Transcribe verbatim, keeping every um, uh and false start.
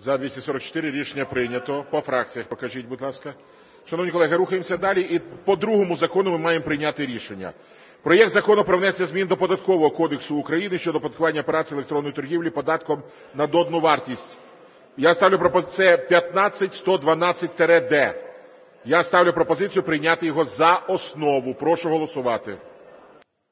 За – двісті сорок чотири. Рішення прийнято. По фракціях покажіть, будь ласка. Шановні колеги, рухаємося далі. І по другому закону ми маємо прийняти рішення. Проект Закону про внесення змін до Податкового кодексу України щодо оподаткування операцій електронної торгівлі податком на додану вартість. Я ставлю пропозицію, це п'ятнадцять сто дванадцять Д. Я ставлю пропозицію прийняти його за основу. Прошу голосувати.